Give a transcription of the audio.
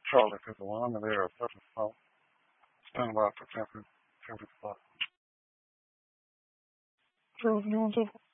Charlie 51 in the area of Pepper. Stand by for 10 50 bucks. Charles, you want to?